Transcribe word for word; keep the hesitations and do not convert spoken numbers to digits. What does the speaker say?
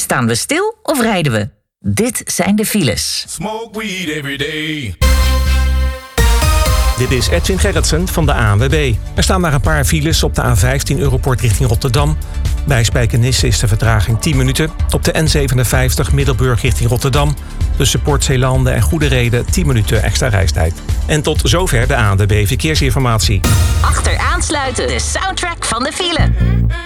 Staan we stil of rijden we? Dit zijn de files. Smoke weed every day. Dit is Edwin Gerritsen van de A N W B. Er staan maar een paar files op de A vijftien Europort richting Rotterdam. Bij Spijkenisse is de vertraging tien minuten. Op de N zevenenvijftig Middelburg richting Rotterdam. Tussen Port Zeelanden en Goede Reden tien minuten extra reistijd. En tot zover de A N W B Verkeersinformatie. Achteraansluiten, de soundtrack van de file.